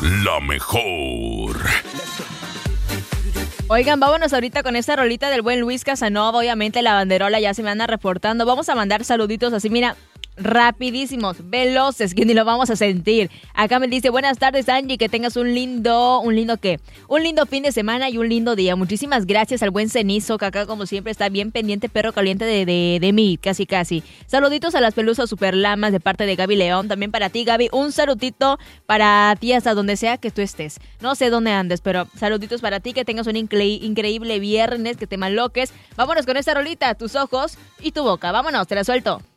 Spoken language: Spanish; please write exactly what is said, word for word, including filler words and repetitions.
La mejor. Oigan, vámonos ahorita con esta rolita del buen Luis Casanova. Obviamente la banderola ya se me anda reportando. Vamos a mandar saluditos así, mira, rapidísimos, veloces, que ni lo vamos a sentir. Acá me dice, buenas tardes Angie, que tengas un lindo, ¿un lindo qué? Un lindo fin de semana y un lindo día. Muchísimas gracias al buen Cenizo, que acá como siempre está bien pendiente, perro caliente de, de, de mí, casi casi. Saluditos a las pelusas super lamas de parte de Gaby León, también para ti Gaby, un saludito para ti hasta donde sea que tú estés. No sé dónde andes, pero saluditos para ti, que tengas un incre- increíble viernes, que te maloques. Vámonos con esta rolita, tus ojos y tu boca, vámonos, te la suelto.